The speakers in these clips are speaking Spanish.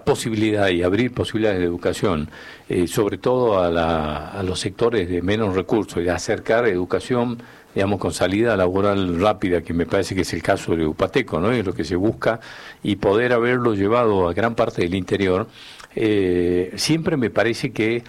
posibilidad y abrir posibilidades de educación, sobre todo a los sectores de menos recursos, y acercar educación, digamos, con salida laboral rápida, que me parece que es el caso de Upateco, ¿no? Es lo que se busca, y poder haberlo llevado a gran parte del interior. Siempre me parece que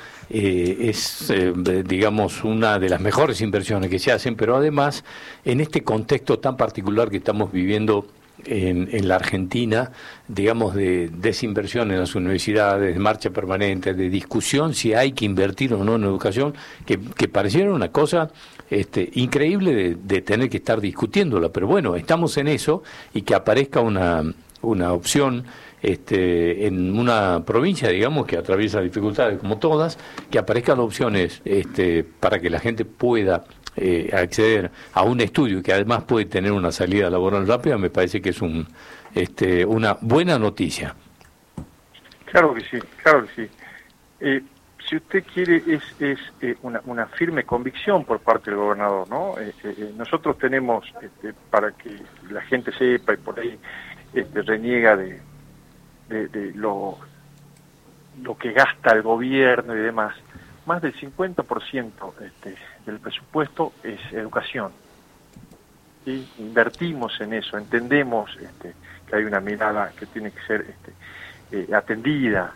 digamos, una de las mejores inversiones que se hacen, pero además, en este contexto tan particular que estamos viviendo en la Argentina, digamos, de desinversión en las universidades, de marcha permanente, de discusión si hay que invertir o no en educación, que pareciera una cosa increíble de tener que estar discutiéndola, pero bueno, estamos en eso, y que aparezca una opción en una provincia, digamos, que atraviesa dificultades como todas, que aparezcan opciones para que la gente pueda acceder a un estudio y que además puede tener una salida laboral rápida. Me parece que es una buena noticia. Claro que sí, claro que sí. Si usted quiere, es una firme convicción por parte del gobernador, ¿no? Nosotros tenemos, para que la gente sepa y por ahí reniega de lo que gasta el gobierno y demás, más del 50% del presupuesto es educación. ¿Sí? Invertimos en eso, entendemos que hay una mirada que tiene que ser atendida,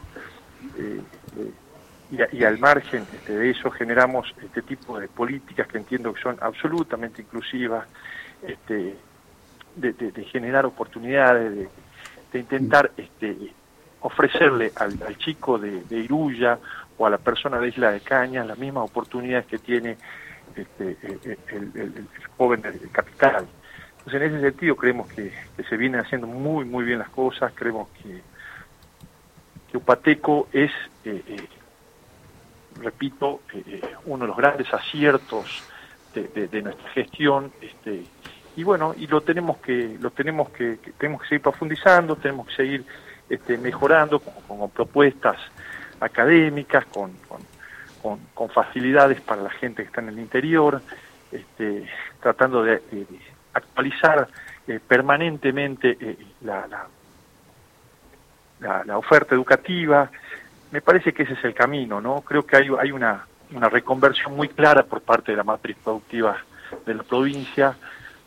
y al margen de eso generamos este tipo de políticas que entiendo que son absolutamente inclusivas, de generar oportunidades, de intentar ofrecerle al chico de Iruya o a la persona de Isla de Cañas las mismas oportunidades que tiene el joven del capital. Entonces, en ese sentido creemos que se vienen haciendo muy muy bien las cosas. Creemos que Upateco es, repito, uno de los grandes aciertos de nuestra gestión, y bueno, y tenemos que seguir profundizando, tenemos que seguir mejorando con propuestas académicas, con facilidades para la gente que está en el interior, tratando de actualizar permanentemente la oferta educativa. Me parece que ese es el camino, ¿no? Creo que hay una reconversión muy clara por parte de la matriz productiva de la provincia.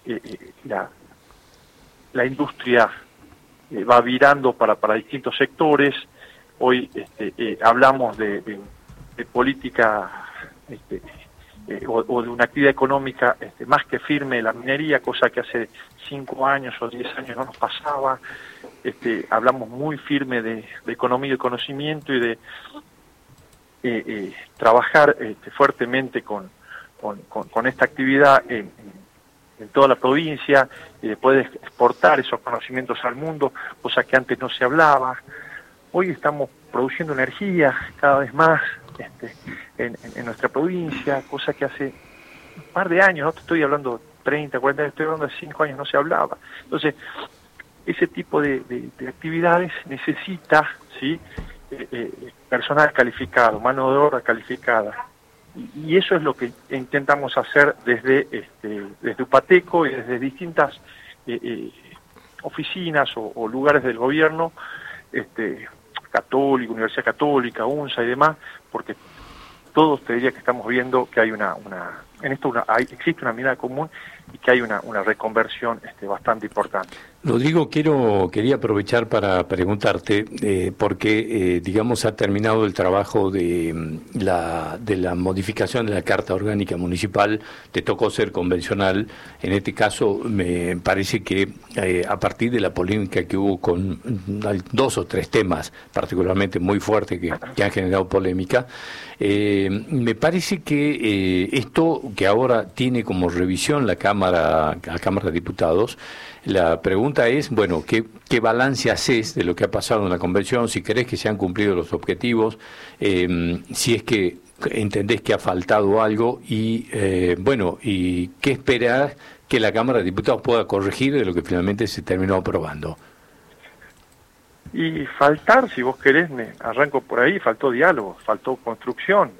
La industria va virando para distintos sectores. Hoy hablamos de política o de una actividad económica más que firme, la minería, cosa que hace 5 años o 10 años no nos pasaba. Hablamos muy firme de economía y de conocimiento, y de trabajar fuertemente con esta actividad en toda la provincia, y de poder exportar esos conocimientos al mundo, cosa que antes no se hablaba. Hoy estamos produciendo energía cada vez más en nuestra provincia, cosa que hace un par de años, no te estoy hablando 30, 40 años, estoy hablando de 5 años, no se hablaba. Entonces, ese tipo de actividades necesita, ¿sí?, personal calificado, mano de obra calificada. Y eso es lo que intentamos hacer desde Upateco y desde distintas oficinas o lugares del gobierno, católico, Universidad Católica, UNSA y demás, porque todos te diría que estamos viendo que hay existe una mirada común, y que hay una reconversión bastante importante. Rodrigo, quería aprovechar para preguntarte, porque, digamos, ha terminado el trabajo de la modificación de la Carta Orgánica Municipal. Te tocó ser convencional. En este caso, me parece que a partir de la polémica que hubo con 2 o 3 temas, particularmente muy fuertes, que han generado polémica, me parece que esto que ahora tiene como revisión la Cámara de Diputados, la pregunta es, bueno, ¿qué balance haces de lo que ha pasado en la convención? Si crees que se han cumplido los objetivos, si es que entendés que ha faltado algo, y bueno, y qué esperás que la Cámara de Diputados pueda corregir de lo que finalmente se terminó aprobando. Y faltar, si vos querés, me arranco por ahí, faltó diálogo, faltó construcción.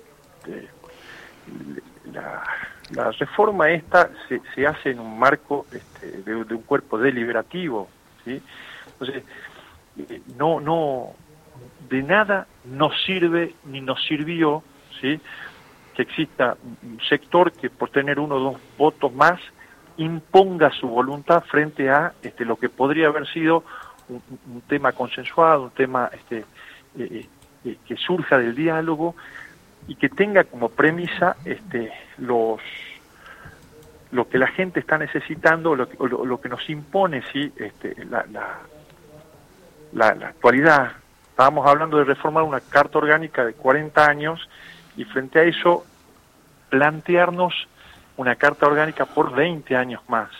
La reforma esta se hace en un marco de un cuerpo deliberativo, ¿sí? Entonces, no de nada nos sirve ni nos sirvió, ¿sí?, que exista un sector que por tener 1 o 2 votos más imponga su voluntad frente a lo que podría haber sido un tema consensuado, un tema que surja del diálogo y que tenga como premisa lo que la gente está necesitando, lo que nos impone, ¿sí?, la actualidad. Estábamos hablando de reformar una carta orgánica de 40 años y frente a eso plantearnos una carta orgánica por 20 años más.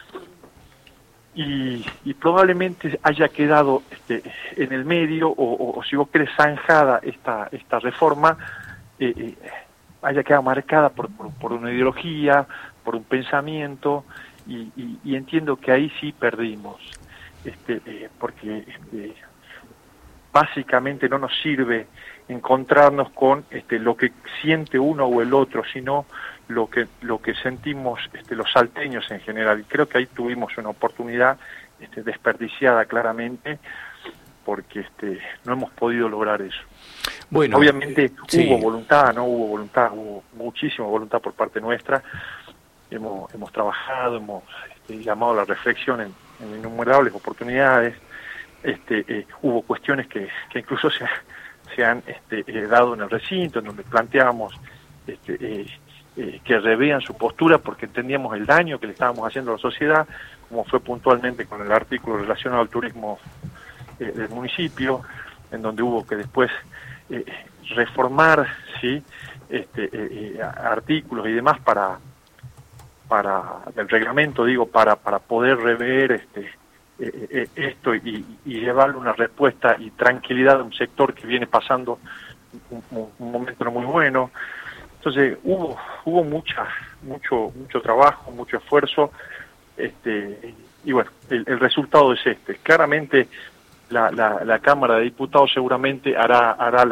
Y probablemente haya quedado en el medio, o si vos querés zanjada esta reforma, haya quedado marcada por una ideología, por un pensamiento, y entiendo que ahí sí perdimos, porque básicamente no nos sirve encontrarnos con lo que siente uno o el otro, sino lo que sentimos los salteños en general. Y creo que ahí tuvimos una oportunidad desperdiciada claramente, porque no hemos podido lograr eso. Bueno, obviamente sí. hubo muchísima voluntad por parte nuestra. Hemos trabajado, hemos llamado a la reflexión en innumerables oportunidades. Hubo cuestiones que incluso se han dado en el recinto, en donde planteábamos que revean su postura porque entendíamos el daño que le estábamos haciendo a la sociedad, como fue puntualmente con el artículo relacionado al turismo del municipio, en donde hubo que después reformar, ¿sí?, artículos y demás para del reglamento, para poder rever esto y llevarle una respuesta y tranquilidad a un sector que viene pasando un momento no muy bueno. Entonces hubo mucho trabajo, mucho esfuerzo, y bueno, el resultado es Claramente la Cámara de Diputados seguramente hará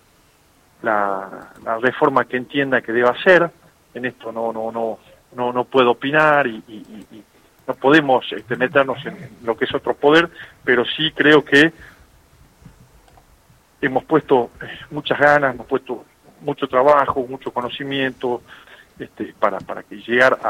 la reforma que entienda que deba hacer. En esto no puedo opinar y no podemos meternos en lo que es otro poder, pero sí creo que hemos puesto muchas ganas, hemos puesto mucho trabajo, mucho conocimiento para que llegar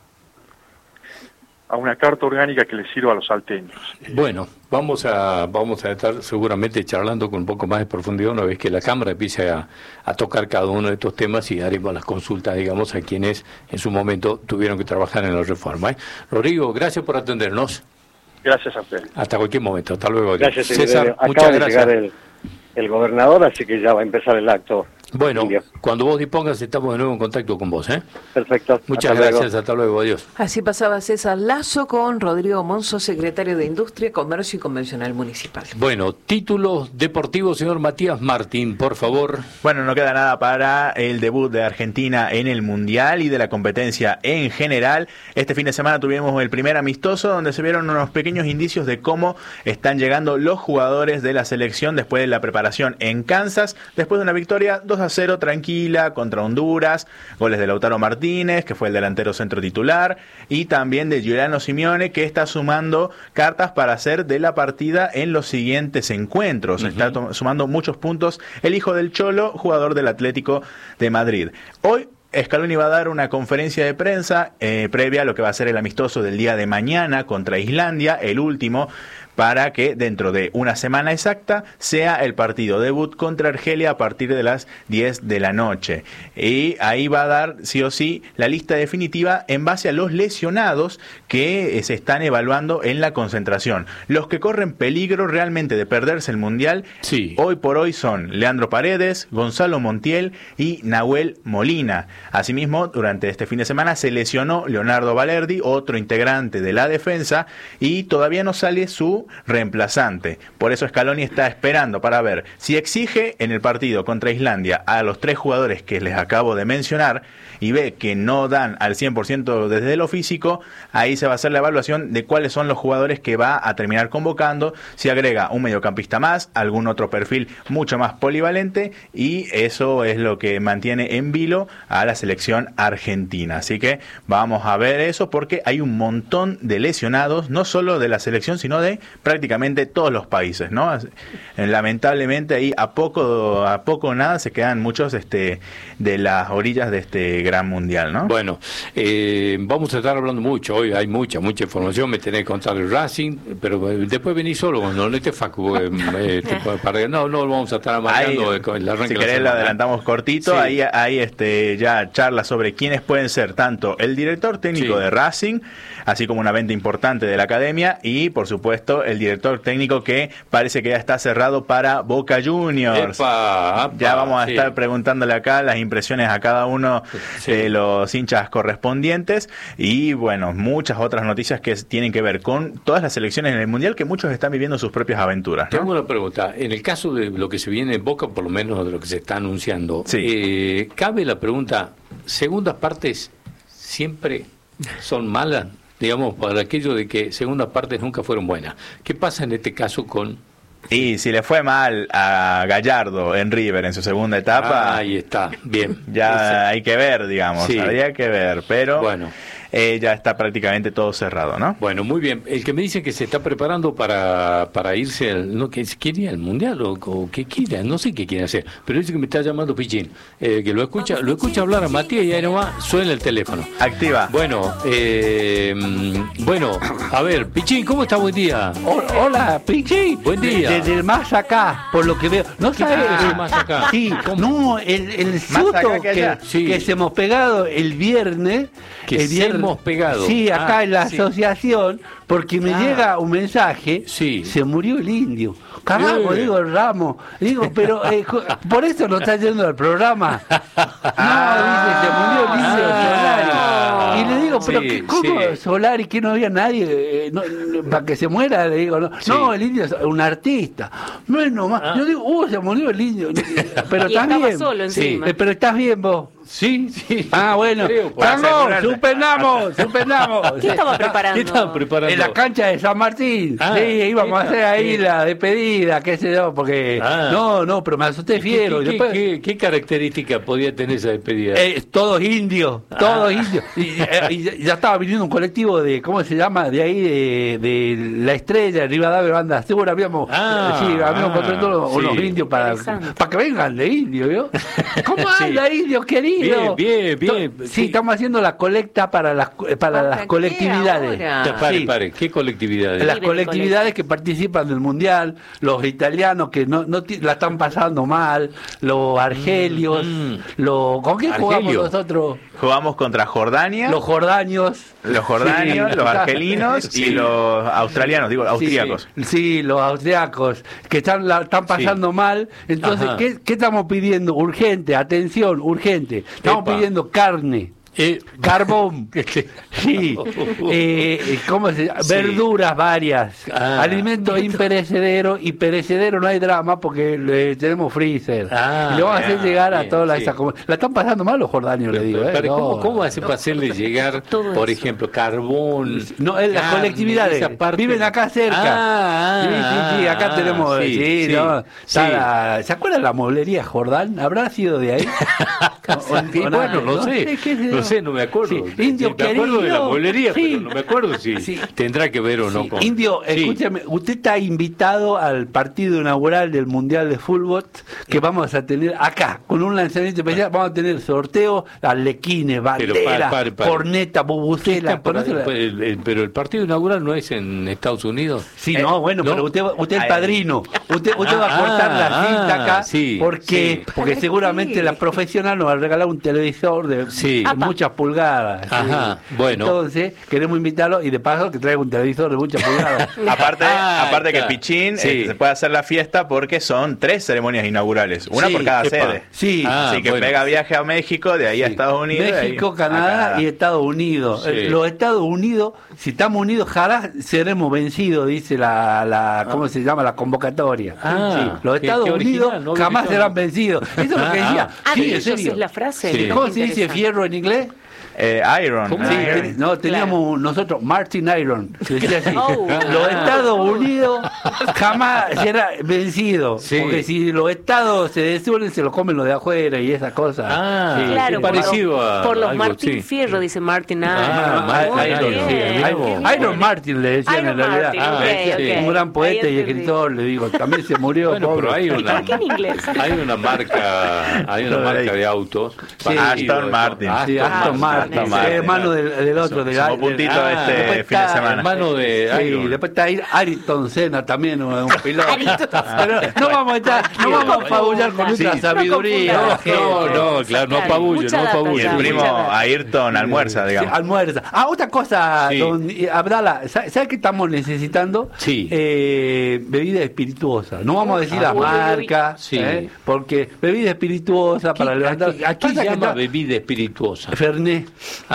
a una carta orgánica que le sirva a los salteños. Bueno, vamos a estar seguramente charlando con un poco más de profundidad una vez que la Cámara empiece a tocar cada uno de estos temas y haremos las consultas, digamos, a quienes en su momento tuvieron que trabajar en la reforma. Rodrigo, gracias por atendernos. Gracias a usted. Hasta cualquier momento. Hasta luego. Gracias, César, muchas gracias. Acaba de llegar el gobernador, así que ya va a empezar el acto. Bueno, cuando vos dispongas estamos de nuevo en contacto con vos, ¿eh? Perfecto. Muchas gracias, hasta luego, adiós. Así pasaba César Lazo con Rodrigo Monzó, secretario de Industria, Comercio y Convencional Municipal. Bueno, títulos deportivos, señor Matías Martín, por favor. Bueno, no queda nada para el debut de Argentina en el Mundial y de la competencia en general. Este fin de semana tuvimos el primer amistoso donde se vieron unos pequeños indicios de cómo están llegando los jugadores de la selección después de la preparación en Kansas, después de una victoria 2-0 tranquila contra Honduras, goles de Lautaro Martínez, que fue el delantero centro titular, y también de Giuliano Simeone, que está sumando cartas para hacer de la partida en los siguientes encuentros. Está sumando muchos puntos el hijo del Cholo, jugador del Atlético de Madrid. Hoy Scaloni va a dar una conferencia de prensa previa a lo que va a ser el amistoso del día de mañana contra Islandia, el último, para que dentro de una semana exacta sea el partido debut contra Argelia a partir de las 10 de la noche. Y ahí va a dar sí o sí la lista definitiva en base a los lesionados que se están evaluando en la concentración. Los que corren peligro realmente de perderse el Mundial, sí, hoy por hoy son Leandro Paredes, Gonzalo Montiel y Nahuel Molina. Asimismo, durante este fin de semana se lesionó Leonardo Balerdi, otro integrante de la defensa, y todavía no sale su reemplazante. Por eso Scaloni está esperando para ver si exige en el partido contra Islandia a los 3 jugadores que les acabo de mencionar y ve que no dan al 100% desde lo físico, ahí se va a hacer la evaluación de cuáles son los jugadores que va a terminar convocando, si agrega un mediocampista más, algún otro perfil mucho más polivalente, y eso es lo que mantiene en vilo a la selección argentina. Así que vamos a ver eso porque hay un montón de lesionados, no solo de la selección, sino de prácticamente todos los países, ¿no? Lamentablemente ahí a poco o nada se quedan muchos de las orillas de este gran mundial, ¿no? Bueno, vamos a estar hablando mucho hoy, hay mucha información, me tenés que contar el Racing, pero después venís solo cuando no esté Facu, no vamos a estar amargando con el arranque. Si querés lo adelantamos cortito, sí. ahí ya charla sobre quiénes pueden ser tanto el director técnico de Racing, así como una venta importante de la academia, y por supuesto el director técnico que parece que ya está cerrado para Boca Juniors. Ya vamos a estar preguntándole acá las impresiones a cada uno de los hinchas correspondientes, y bueno, muchas otras noticias que tienen que ver con todas las selecciones en el Mundial, que muchos están viviendo sus propias aventuras, ¿no? Tengo una pregunta, en el caso de lo que se viene en Boca, por lo menos de lo que se está anunciando, cabe la pregunta, segundas partes siempre son malas, digamos, para aquello de que segundas partes nunca fueron buenas. ¿Qué pasa en este caso con...? Y si le fue mal a Gallardo en River en su segunda etapa... ahí está, bien. Ya hay que ver, digamos, habría que ver, pero... Bueno. Ya está prácticamente todo cerrado, ¿no? Bueno, muy bien. El que me dice que se está preparando para irse, que quiere ir al Mundial o que quiera, no sé qué quiere hacer, pero dice que me está llamando Pichín, que lo escucha hablar a Matías y ahí nomás suena el teléfono. Activa. Bueno, a ver, Pichín, ¿cómo está? Buen día. Hola, Pichín. Buen día. Desde más acá, por lo que veo. ¿No sabes? Más acá? Sí, no, el susto que se hemos pegado el viernes. Hemos pegado. Sí, acá en la asociación, porque me llega un mensaje, se murió el indio. Carajo, digo, el Ramos. Digo, pero por eso no está yendo al programa. No, dice, se murió el indio Solari. Y le digo, pero ¿cómo Solari? Que no había nadie para que se muera. Le digo, no, el indio es un artista. No es nomás. Yo digo, se murió el indio. Pero y estás bien. Solo encima. Pero estás bien vos. Sí. Bueno. Tango, suspendamos. ¿Qué estaba preparando? En la cancha de San Martín. Sí, íbamos a hacer ahí la despedida, qué sé yo, porque... No, pero me asusté fiero. ¿Qué característica podía tener esa despedida? Todos indios. Y ya estaba viniendo un colectivo de, ¿cómo se llama? De ahí, de La Estrella, Rivadavia, Banda Segura. Habíamos contratado unos indios para que vengan de indios, ¿vio? ¿Cómo anda, indios queridos? Bien. Sí, estamos haciendo la colecta para las colectividades. Pare, ¿qué colectividades? Las colectividades que participan del Mundial, los italianos que no la están pasando mal, los argelios, ¿con qué jugamos nosotros? Jugamos contra Jordania. Los jordanios, los argelinos y los australianos, austríacos. Sí, los austriacos, que están pasando mal. Entonces, ¿qué estamos pidiendo? Urgente, atención, urgente. Estamos pidiendo carne. Carbón, ¿cómo se llama? Verduras varias, alimentos imperecederos, y perecedero no hay drama porque tenemos freezer, y le vamos a hacer llegar a todas esas comunidades. La están pasando mal los jordanios, le digo. Pero ¿cómo hace para hacerle llegar, por ejemplo, carbón? No, en las colectividades, viven acá cerca. Sí, acá tenemos. ¿Se acuerdan la mueblería Jordán? ¿Habrá sido de ahí? Bueno, no sé. No me acuerdo. Indio me acuerdo de la mueblería, pero no me acuerdo si tendrá que ver o no con... Indio, escúchame, usted está invitado al partido inaugural del Mundial de Fútbol que vamos a tener acá, con un lanzamiento especial. Vamos a tener sorteo, arlequines, bandera, corneta, bubucela. Pero el partido inaugural no es en Estados Unidos. Sí, pero usted es el padrino. Usted va a cortar la cinta acá, porque seguramente la profesional nos va a regalar un televisor de muchas pulgadas. Bueno. Entonces, queremos invitarlo y de paso que traiga un televisor de muchas pulgadas. aparte que Pichín se puede hacer la fiesta porque son 3 ceremonias inaugurales, una por cada sede. Así que pega viaje a México, de ahí a Estados Unidos. México, Canadá y Estados Unidos. Los Estados Unidos, si estamos unidos, jamás seremos vencidos, dice ¿cómo se llama? La convocatoria. Los Estados Unidos jamás serán vencidos. Eso es lo que decía. Eso es la frase. ¿Cómo se dice fierro en inglés? Iron. ¿Cómo? Sí, Iron. teníamos nosotros Martin Iron, que decía así. Los Estados Unidos jamás será vencido, porque si los Estados se desunen, se los comen los de afuera y esas cosas. Claro, parecido por los algo, Martín Fierro, dice Martin Iron Martin le decían en realidad. Un gran poeta y escritor, le digo, también se murió. Bueno, pero hay una, ¿Por qué en inglés? hay una marca de autos. Aston Martin. Sí, Aston Martin, hermano del otro. Somos puntitos este fin de semana. Hermano de Sí, después está Ayrton Senna también, un piloto. Pero no vamos a apabullar con nuestra sabiduría. No, claro, no apabullo. Y el primo Ayrton almuerza, digamos. Sí, almuerza. Otra cosa, don Abdala, ¿sabes qué estamos necesitando? Sí. Bebida espirituosa. No vamos a decir la marca, porque bebida espirituosa para levantar. Aquí se llama bebida espirituosa. Fernet.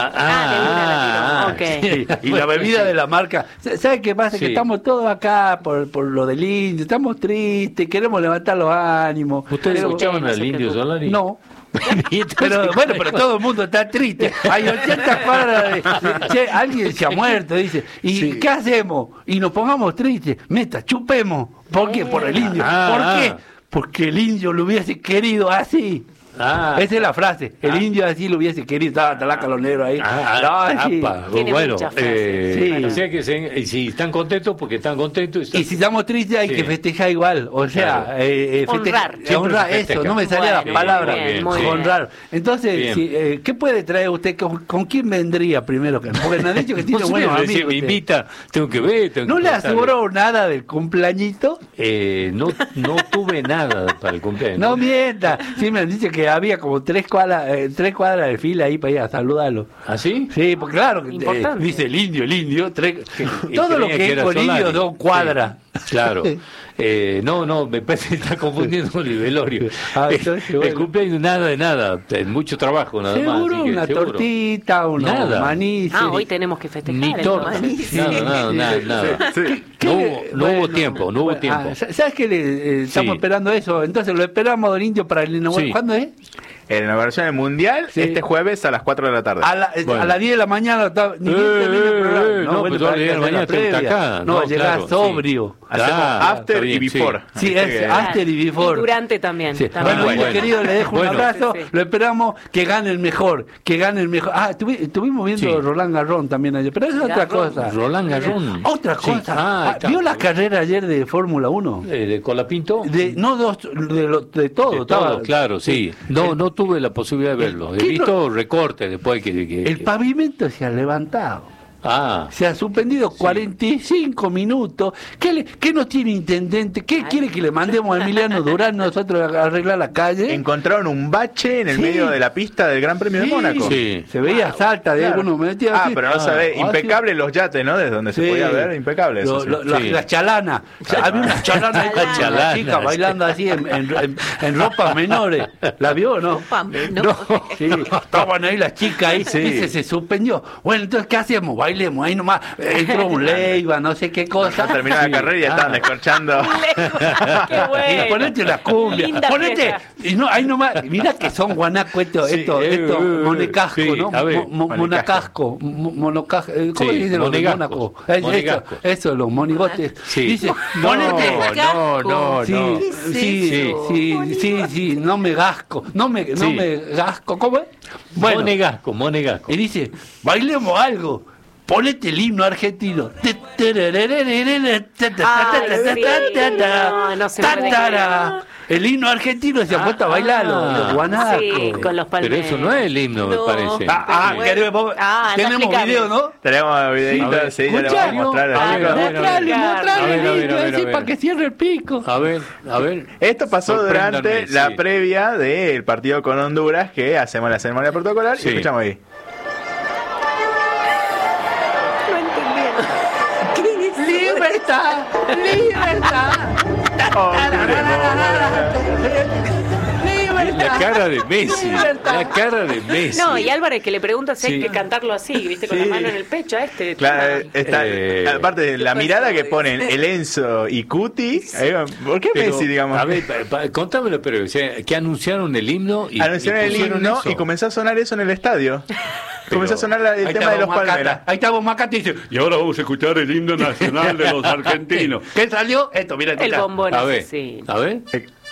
Okay. Y la bebida de la marca. ¿Sabes qué pasa? Que estamos todos acá por lo del indio, estamos tristes, queremos levantar los ánimos. ¿Ustedes escuchaban al Indio Solari? No. Pero todo el mundo está triste. Hay 80 cuadras de alguien se ha muerto, dice. ¿Y qué hacemos? Y nos pongamos tristes. Chupemos. ¿Por qué? Por el indio. ¿Por qué? Porque el indio lo hubiese querido así. Esa es la frase. El indio así lo hubiese querido. Estaba Talaca los negros ahí. Bueno, o sea que si están contentos, porque están contentos. Y si estamos tristes, hay que festejar igual. O sea, honrar eso. No me salía la palabra. Honrar. Entonces, ¿qué puede traer usted? ¿Con quién vendría primero? Porque me han dicho que tiene buenos amigos. Me invita, tengo que ver. ¿No le aseguró nada del cumpleañito? No tuve nada para el cumpleaños. No mienta. Sí, me han dicho que había como 3 cuadras de fila ahí para ir a saludarlo. ¿Ah, sí? Sí, porque claro, dice el indio, todo lo que es con indio 2 cuadras. Claro. No, me parece que está confundiendo con el velorio. El cumpleaños nada de nada, mucho trabajo nada más. Seguro, una tortita, unos maní. Hoy tenemos que festejar. Ni torta. Nada. No hubo tiempo. ¿Sabes que estamos esperando eso? Entonces lo esperamos del indio para el inauguración. ¿Cuándo es? En la inauguración del Mundial, este jueves a las 4 de la tarde. A las 10 de la mañana. Pero a las 10 de la mañana está acá. No, llegar sobrio. Hacemos after y before. Sí, es after y before. Y durante también. Bueno, querido, le dejo un abrazo. Lo esperamos que gane el mejor. Estuvimos viendo Roland Garros también ayer, pero eso es otra cosa. Roland Garros. Otra cosa. ¿Vio la carrera ayer de Fórmula 1? ¿De Colapinto? De todo. Claro, sí. No tuve la posibilidad de verlo. He visto recortes después que el pavimento se ha levantado. Se ha suspendido 45 minutos. ¿Qué nos tiene intendente? ¿Qué quiere que le mandemos a Emiliano Durán nosotros a arreglar la calle? Encontraron un bache en el medio de la pista del Gran Premio de Mónaco. Sí. Se veía salta de algunos. Pero no se ve. Impecable los yates, ¿no? Desde donde se podía ver, impecable eso. La chalana. Había una chalana ahí con una chica bailando así en ropas menores. ¿La vio o no? No. Sí. Estaban ahí las chicas ahí. Se suspendió. Bueno, entonces, ¿qué hacemos? Bailemos, ahí nomás entró un Leiva, no sé qué cosa. Terminó la carrera y ya estaban descorchando. Qué bueno. Y ponete la cumbia, y no, ahí nomás, mirá que son guanacos esto monecasco, ¿no? Monacasco, monocasco, ¿cómo se dice los de Mónaco? Eso, los monigotes. Dice, ponete. No. Sí, no me gasco, ¿cómo es? Bueno, Monegasco. Y dice, bailemos algo. Ponete el himno argentino. El himno argentino se ha puesto a bailar los guanacos. Sí, con los palmeros. Pero eso no es el himno, me parece. Tenemos video, ¿no? Tenemos videito, sí, ya le vamos a mostrar. Mostrale el himno, así para que cierre el pico. A ver. Esto pasó durante la previa del partido con Honduras, que hacemos la ceremonia protocolar, y escuchamos ahí. Libertad. La cara de Messi. La cara de Messi. No, y Álvarez que le pregunta si Sí. hay que cantarlo así, ¿viste? Con Sí. la mano en el pecho a este. Claro, está, aparte de la ¿Qué mirada pasó? que ponen el Enzo y Cuti, ¿por qué Pero, Messi, digamos? A ver, contámelo, pero o sea, que anunciaron el himno y Anunciaron el pusieron himno eso. y comenzó a sonar eso en el estadio. Comenzó a sonar el Ahí tema de los estaba Macata. Palmeras. Ahí estaba Macata y dice, y ahora vamos a escuchar el himno nacional de los argentinos. ¿Qué salió? Esto, mira, El escuchá. bombón A ver, asesino. a ver.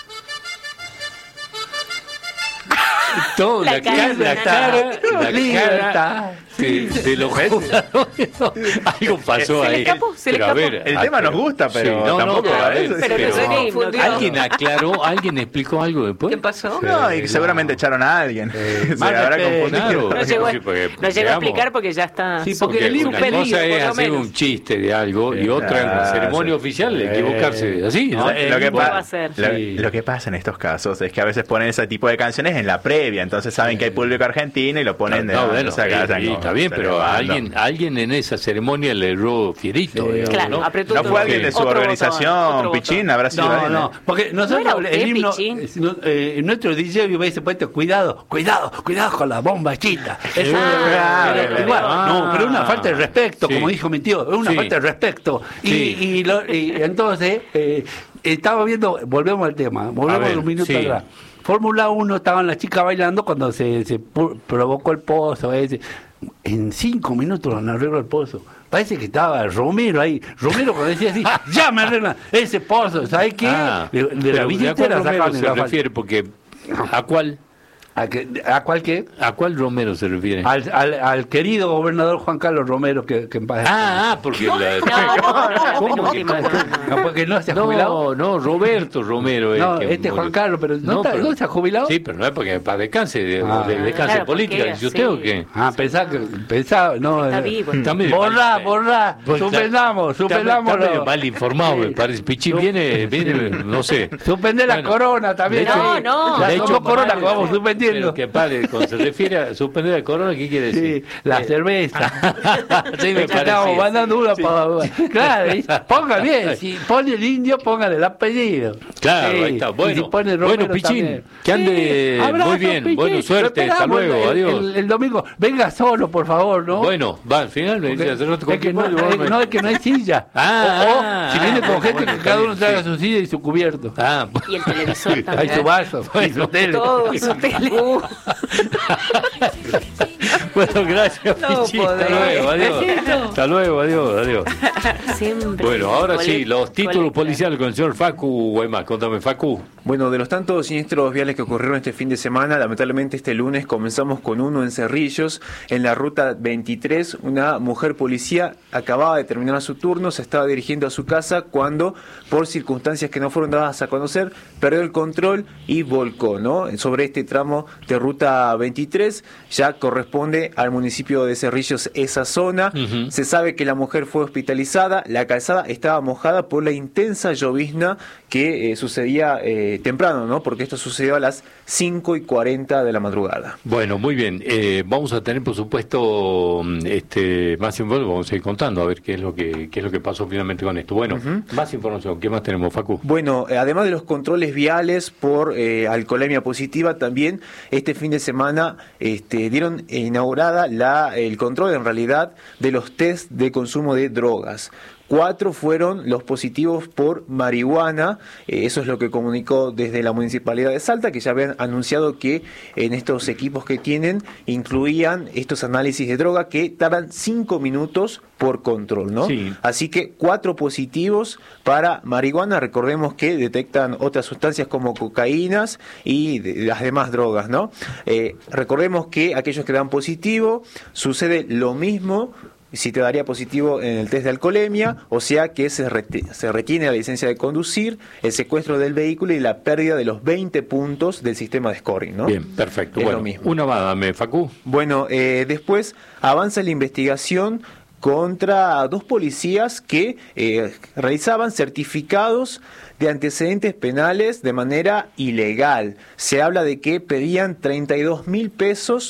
Todo, La la cara cara, de la Nana. cara Libertad. de los jugadores. Algo pasó Se le ahí. escapó, se le Pero a escapó. ver, El tema nos gusta, pero no, tampoco pero a veces. Pero no se confundió. alguien aclaró, alguien explicó algo después. ¿Qué pasó? No, y seguramente echaron a alguien. Se más habrá respeto. confundido. Claro. No llegó, Sí, porque, no llegó a digamos, explicar porque ya está Sí, porque Porque el himno- una suspendido, cosa por es lo hacer menos. un chiste de algo y otra en la Claro, ceremonia sí. oficial equivocarse así, ¿no? Lo que ¿Cómo pa- va a ser? lo que pasa en estos casos es que a veces ponen ese tipo de canciones en la previa, entonces saben que hay público argentino y lo ponen de Bueno, o sea, acá, y está bien, pero alguien en esa ceremonia le erró fierito. Sí, digamos, Claro, ¿no? apretó ¿No otro- fue alguien de su otro botón, organización, otro Pichín? botón. ¿Habrá sido No, él? no, porque nosotros ¿No era el usted, himno, Pichín? nuestro DJ me dice, puesto, cuidado con la bombachita. Eso claro, igual, claro. no, pero es una falta de respeto, Sí. como dijo mi tío, es una Sí. falta de respeto. Sí. Y entonces, estaba viendo, volvemos al tema, volvemos A ver, un minuto sí. atrás. Fórmula 1 estaban las chicas bailando cuando se provocó el pozo ese. En 5 minutos lo arregló el pozo. Parece que estaba Romero ahí. Romero cuando decía así, ya me arreglan ese pozo. ¿Sabes qué? Ah, de la pero ¿a cuál billetera Romero sacaban se el asfalto. refiere? Porque ¿a cuál? ¿A cuál qué? ¿A cuál Romero se refiere? Al querido gobernador Juan Carlos Romero, que en paz descanse. Porque No, ¿Cómo que No, porque no se ha jubilado. no, Roberto Romero es No, que este Juan murió. Carlos, pero ¿no se ha jubilado? Sí, pero no es porque para descanse, de descanse Claro, política, porque dice usted o sí. qué. Pensaba, no. Está vivo. Está medio Borrá, mal. suspendamos. Está medio mal informado, me parece. Pichín viene, no sé. Suspender la Bueno, corona también. de hecho- No, La de hecho, corona que vamos pero suspendiendo. que padre, cuando se refiere a suspender la corona, ¿qué quiere Sí, decir? la cerveza. Sí, me Estamos parecía. mandando una para. Claro, ponga bien. Si pone el indio, póngale el apellido. Claro, Sí, ahí está. y Bueno, si pone Romero bueno, Pichín, también. que ande Abrazo, muy bien. Pichín. Bueno, suerte. Lo Hasta esperamos luego. Adiós. El domingo. Venga solo, por favor, ¿no? Bueno, va, al final me dice hace rato con Es que no, quién voy, no, es que no hay silla. Ah, o si viene con gente bueno, que está cada bien, uno traiga sí. su silla y su cubierto. Y el televisor Hay también. su vaso, y su tele. Todo, y su tele. Bueno, gracias, No Pichín. Hasta podés. luego, adiós. Hasta luego, adiós. Siempre. Bueno, ahora sí, los títulos Colecta. policiales con el señor Facu Guaymás. Contame, Facu. Bueno, de los tantos siniestros viales que ocurrieron este fin de semana, lamentablemente este lunes comenzamos con uno en Cerrillos, en la ruta 23. Una mujer policía acababa de terminar su turno, se estaba dirigiendo a su casa cuando, por circunstancias que no fueron dadas a conocer, perdió el control y volcó, ¿no? Sobre este tramo de ruta 23, ya corresponde al municipio de Cerrillos esa zona. Ujú. Se sabe que la mujer fue hospitalizada, la calzada estaba mojada por la intensa llovizna que sucedía temprano, ¿no? Porque esto sucedió a las 5:40 de la madrugada. Bueno, muy bien. Vamos a tener, por supuesto, más información. Vamos a ir contando a ver qué es lo que pasó finalmente con esto. Bueno, más información. ¿Qué más tenemos, Facu? Bueno, además de los controles viales por alcoholemia positiva, también este fin de semana dieron inaugurada el control, en realidad, de los test de consumo de drogas. 4 fueron los positivos por marihuana, eso es lo que comunicó desde la Municipalidad de Salta, que ya habían anunciado que en estos equipos que tienen incluían estos análisis de droga que tardan 5 minutos por control, ¿no? Sí. Así que 4 positivos para marihuana, recordemos que detectan otras sustancias como cocaínas y las demás drogas, ¿no? Recordemos que aquellos que dan positivo, sucede lo mismo si te daría positivo en el test de alcoholemia, o sea que se retiene la licencia de conducir, el secuestro del vehículo y la pérdida de los 20 puntos del sistema de scoring, ¿no? Bien, perfecto. Es Bueno, lo mismo. una más, dame, Facu. Bueno, después avanza la investigación contra 2 policías que realizaban certificados de antecedentes penales de manera ilegal. Se habla de que pedían 32.000 pesos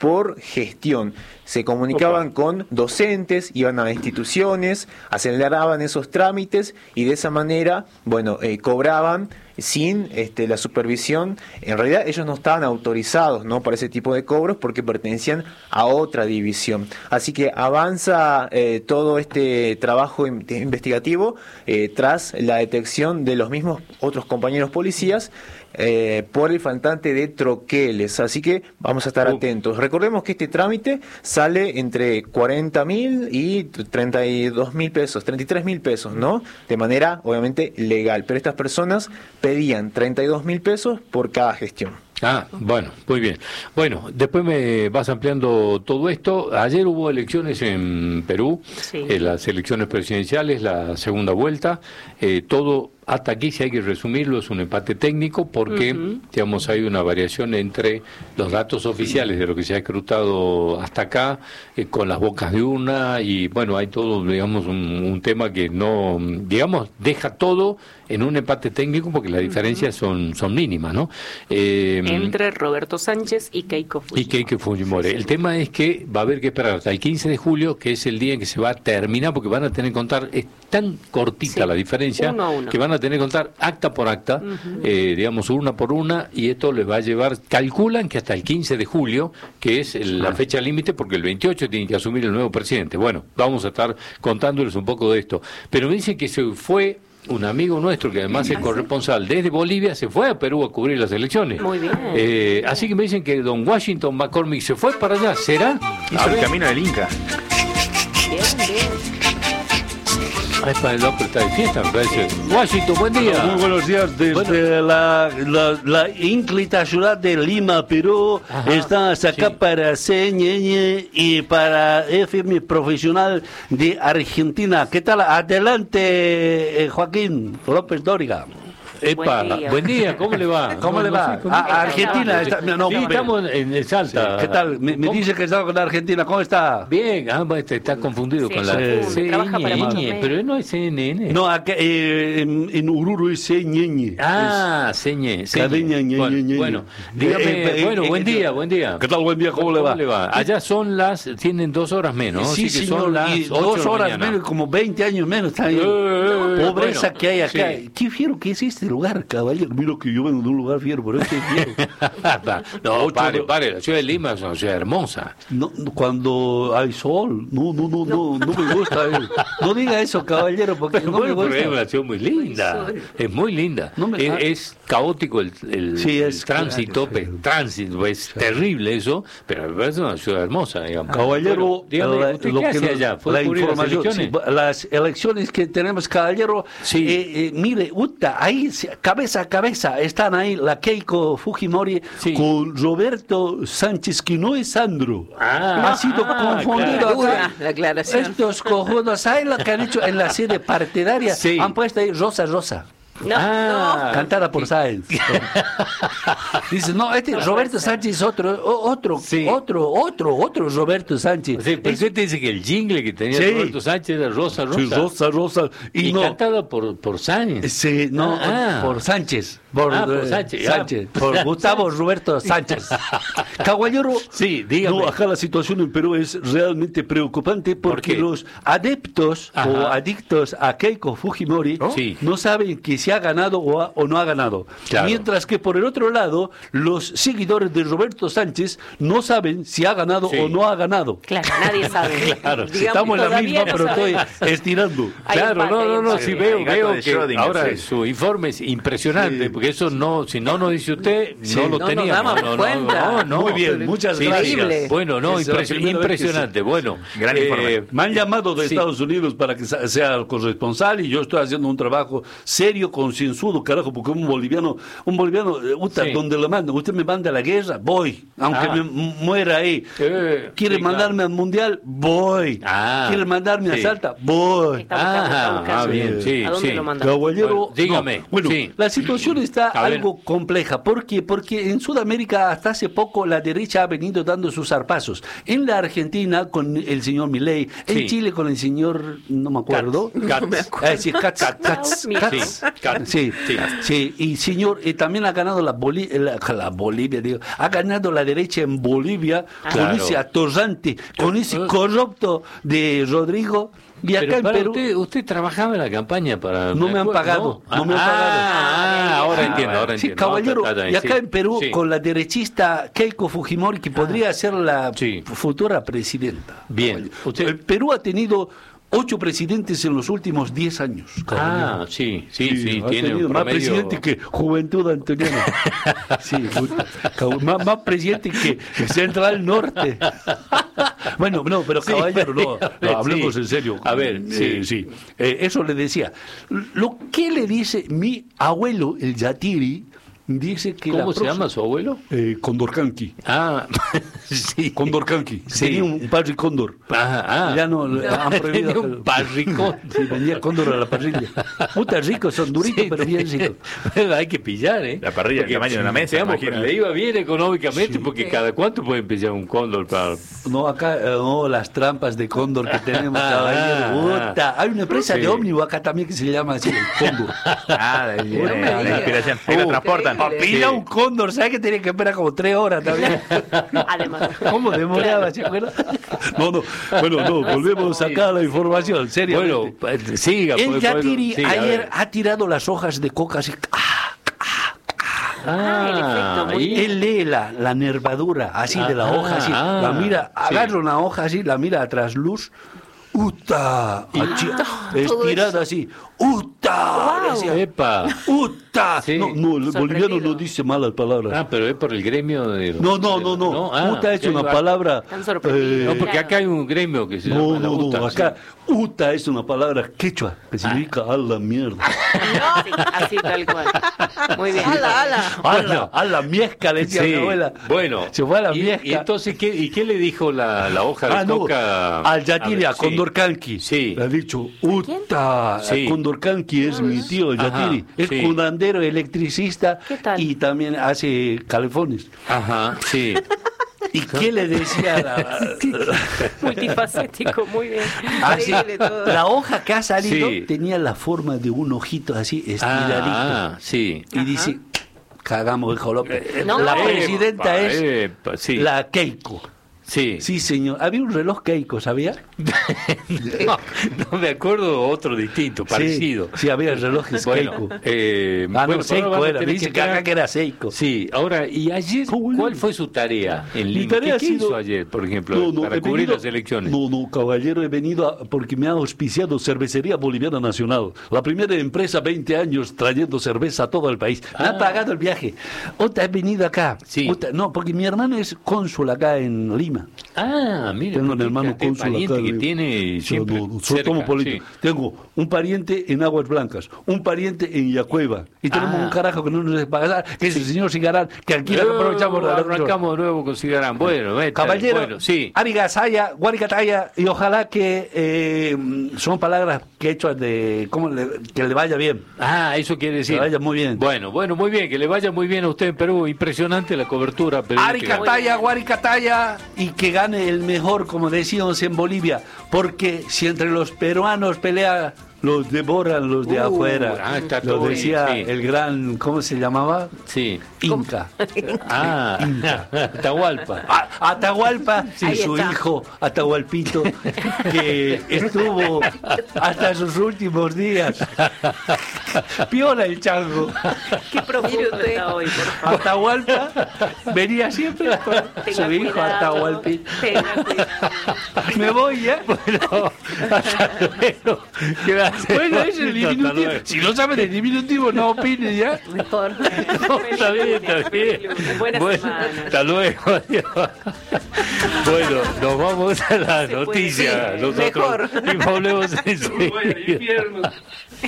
por gestión. Se comunicaban con docentes, iban a instituciones, aceleraban esos trámites y de esa manera, bueno, cobraban sin la supervisión. En realidad ellos no estaban autorizados, ¿no?, para ese tipo de cobros porque pertenecían a otra división. Así que avanza todo este trabajo investigativo tras la detección de los mismos otros compañeros policías por el faltante de troqueles. Así que vamos a estar atentos. Recordemos que este trámite sale entre 40.000 y 32.000 pesos, 33.000 pesos, ¿no? De manera, obviamente, legal. Pero estas personas pedían 32.000 pesos por cada gestión. Ah, bueno, muy bien. Bueno, después me vas ampliando todo esto. Ayer hubo elecciones en Perú, Sí. Las elecciones presidenciales, la segunda vuelta. Todo hasta aquí, si hay que resumirlo, es un empate técnico porque, digamos, hay una variación entre los datos oficiales de lo que se ha escrutado hasta acá, con las bocas de urna, y bueno, hay todo, digamos, un tema que no, digamos, deja todo en un empate técnico porque las diferencias son mínimas, ¿no? Entre Roberto Sánchez y Keiko Fujimori. Y Keiko Fujimori. El tema es que va a haber que esperar hasta el 15 de julio, que es el día en que se va a terminar, porque van a tener que contar, es tan cortita la diferencia, uno a uno, que van a tener que contar acta por acta, digamos, una por una, y esto les va a llevar, calculan que hasta el 15 de julio, que es la fecha límite, porque el 28 tiene que asumir el nuevo presidente. Bueno, vamos a estar contándoles un poco de esto. Pero me dicen que se fue un amigo nuestro, que además es corresponsal desde Bolivia, se fue a Perú a cubrir las elecciones. Muy bien. Así que me dicen que don Washington McCormick se fue para allá. ¿Será? Hizo el camino del Inca. Bien, bien. El hombre está de fiesta, me parece. Washington, buen día. Muy buenos días desde la ínclita ciudad de Lima, Perú. Estás acá para CNN y para FM Profesional de Argentina. ¿Qué tal? Adelante, Joaquín López Dóriga. Epa, buen día, ¿cómo le va? ¿Cómo le va? A Argentina. Sí, estamos en Salta. ¿Qué tal? Me dice que está con Argentina. ¿Cómo está? Bien, está confundido Sí, con la trabaja para muchos medios. pero no es CNN. No, acá, en Oruro es CNN. Ah, señe. Cadena, Bueno, dígame, buen día. ¿Qué tal? Buen día, ¿cómo le va? Allá tienen 2 horas menos, Sí, así que señor, son las y 8 2 de la horas mañana. menos, como 20 años menos. Está ahí. Pobreza bueno, que hay acá. sí. Qué fiero que es este lugar, caballero. Mira que yo vengo de un lugar fiero, pero este es fiero. No, pare, la ciudad de Lima es una ciudad hermosa. No, cuando hay sol, no me gusta. No diga eso, caballero, porque no me Bueno, pero gusta. es una ciudad muy linda, es muy linda. No me- es caótico el Sí, el es tránsito, es terrible eso, pero es una ciudad hermosa, digamos. Caballero, Bueno, dígame, ¿usted qué hace allá? ¿Fue la a cubrir las información, elecciones? sí, las elecciones que tenemos, caballero, Sí. mire, ahí cabeza a cabeza están ahí la Keiko Fujimori Sí. con Roberto Sánchez, que no es Sandro. Ha sido confundido claro. acá. Dura la aclaración. Estos cojudos, ¿saben lo que han hecho en la sede partidaria? Sí. Han puesto ahí Rosa Rosa. No, Cantada por Sáenz. Dice, no, Roberto Sánchez es otro Sí. Roberto Sánchez. Sí, pero usted te dice que el jingle que tenía Sí. Roberto Sánchez era Rosa. Sí, Rosa. Y no. cantada por Sáenz. Sí, no, Ah. por Sánchez. Por Sánchez. Por Gustavo Roberto Sánchez. Caballero, Sí, dígame. no, acá la situación en Perú es realmente preocupante porque qué? los adeptos Ajá. o adictos a Keiko Fujimori Sí. no saben que si ha ganado o no ha ganado. Claro. Mientras que por el otro lado, los seguidores de Roberto Sánchez no saben si ha ganado Sí. o no ha ganado. claro, nadie sabe. Claro, Digamos, Estamos en la todavía misma, no pero estoy sabemos. estirando. Hay Claro, empate, hay no, empate. sí El veo gato de que Schrödinger, ahora sí. su informe es impresionante, Sí. porque eso no, si no nos dice usted, no lo No nos teníamos. damos cuenta. Muy bien, muchas gracias. Bueno, no, Es la primera vez impresionante. Bueno, Gran informe. Me han llamado de sí. Estados Unidos para que sea el corresponsal y yo estoy haciendo un trabajo serio, concienzudo, carajo, porque un boliviano, Sí. donde lo manda, usted me manda a la guerra, voy, aunque Ah. me muera ahí. ¿Quiere sí, mandarme al mundial? Voy. Ah, ¿Quiere mandarme a sí. Salta? Voy. Está buscando. bien, sí, ¿A dónde sí. lo manda? Caballero, Bueno, dígame, no. Bueno, sí. la situación está A ver. algo compleja. ¿Por qué? Porque en Sudamérica hasta hace poco la derecha ha venido dando sus zarpazos. En la Argentina con el señor Milei, en Sí. Chile con el señor, no me acuerdo. Katz. No me acuerdo. Sí, Katz. Sí. Sí. Y señor, también ha ganado la Bolivia, digo, ha ganado la derecha en Bolivia con ese atorrante, con ese corrupto de Rodrigo. Y acá en Perú. Usted trabajaba en la campaña para. No me han pagado. No me han pagado. Ahora entiendo. Sí, caballero. Y acá en Perú, con la derechista Keiko Fujimori, que podría ser la futura presidenta. Bien. El Perú ha tenido 8 presidentes en los últimos 10 años. Caballero. Sí. Tiene un más presidente que Juventud Antoniana. Más presidente que Central Norte. Bueno, no, pero caballero, hablemos en serio. A ver, eso le decía. Lo que le dice mi abuelo, el Yatiri, dice que ¿Cómo se llama su abuelo? Condorcanqui. Sí. Condorcanqui. Tenía un padre cóndor. Ya no han prohibido. Tenía un padre cóndor. Sí, venía cóndor a la parrilla. Puta ricos, son duritos, pero bien ricos. Hay que pillar, La parrilla del tamaño de una mesa, le iba bien económicamente, porque cada cuánto pueden pillar un cóndor para... No, acá, las trampas de cóndor que tenemos, caballero. Hay una empresa de ómnibus acá también que se llama así, el cóndor. La inspiración. Ahí lo transportan. Pila un cóndor, ¿sabes que tenía que esperar como 3 horas también? Además. ¿Cómo demoraba, se acuerda? No, volvemos a sacar la información, seriamente. Bueno, siga. El Yatiri ayer ha tirado las hojas de coca así. Él lee la nervadura así de la hoja, así, la mira, agarra una hoja así, la mira a trasluz. Estirada así. ¡Epa! Sí. No, el boliviano no dice malas palabras. Pero es por el gremio de... No. Uta es una palabra... no, porque acá hay un gremio que se llama la Uta. No, acá Uta es una palabra quechua que significa a la mierda. Así tal cual. Muy bien. A la miesca, le decía mi abuela. Bueno. Se fue a la miesca. ¿Y entonces qué le dijo la hoja de coca? Al Yatiri, a Condorcanqui. Sí. Le ha dicho, Uta, Condorcanqui es mi tío, el Yatiri. Es curandero, electricista y también hace calefones. Sí. ¿Y qué le decía? Multifacético, muy bien. La hoja que ha salido tenía la forma de un ojito así estiradito. Y dice, cagamos el jolope. La presidenta es la Keiko. Sí, señor. Había un reloj Keiko, ¿sabía? No me acuerdo otro distinto, parecido. Sí, había relojes Keiko. Seiko era. Dice que acá que era Seiko. Sí, ahora, ¿y ayer cuál fue su tarea en Lima? ¿Qué hizo ayer, por ejemplo, para cubrir las elecciones? No, caballero, he venido porque me ha auspiciado Cervecería Boliviana Nacional, la primera empresa 20 años trayendo cerveza a todo el país. Me ha pagado el viaje. He venido acá. No, porque mi hermano es cónsul acá en Lima. Mire, tengo un hermano cónsul acá. Que tiene siempre Tengo un pariente en Aguas Blancas, un pariente en Yacueva, y tenemos un carajo que no nos paga, que es el señor Cigarán, que aquí arrancamos de nuevo con Cigarán. Bueno, caballero, Arigasaya, Guaricataya, y ojalá que son palabras que he hecho de que le vaya bien. Eso quiere decir. Que le vaya muy bien. Bueno, muy bien, que le vaya muy bien a usted en Perú. Impresionante la cobertura. Aricataya, Guaricataya, y que gane el mejor, como decíamos en Bolivia, porque si entre los peruanos pelea, los devoran los de afuera. Lo decía el gran, ¿cómo se llamaba? Inca. Atahualpa. Atahualpa y su hijo Atahualpito, que estuvo hasta sus últimos días. Piola el chango. Qué profundo está hoy, por favor. Atahualpa venía siempre con su hijo Atahualpito. Me voy ya. Bueno, hasta luego. Bueno, es el diminutivo. Si no saben el diminutivo, no opinen ya. Mejor. Está bien. Buena semana. Hasta luego. Bueno, nos vamos a la noticia. Nosotros volvemos enseguida.